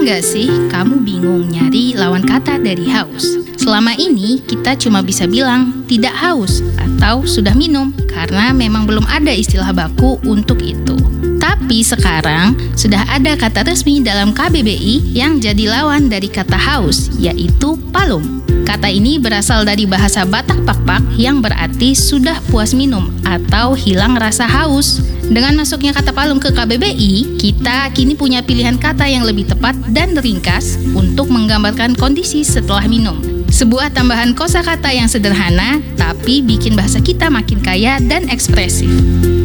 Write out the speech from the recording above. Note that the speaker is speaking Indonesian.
nggak sih kamu bingung nyari lawan kata dari haus? Selama ini kita cuma bisa bilang tidak haus atau sudah minum karena memang belum ada istilah baku untuk itu. Tapi sekarang sudah ada kata resmi dalam KBBI yang jadi lawan dari kata haus, yaitu palum. Kata ini berasal dari bahasa Batak Pakpak yang berarti sudah puas minum atau hilang rasa haus. Dengan masuknya kata palum ke KBBI, kita kini punya pilihan kata yang lebih tepat dan ringkas untuk menggambarkan kondisi setelah minum. Sebuah tambahan kosakata yang sederhana, tapi bikin bahasa kita makin kaya dan ekspresif.